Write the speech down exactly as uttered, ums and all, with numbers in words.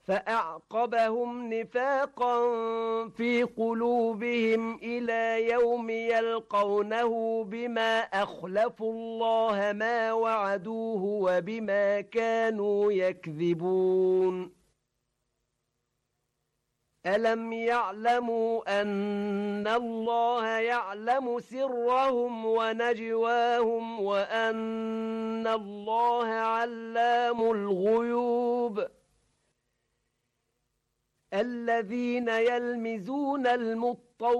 فأعقبهم نفاقا في قلوبهم إلى يوم يلقونه بما أخلفوا الله ما وعدوه وبما كانوا يكذبون ألم يعلموا أن الله يعلم سرهم ونجواهم وأن الله علام الغيوب الذين يلمزون المتقين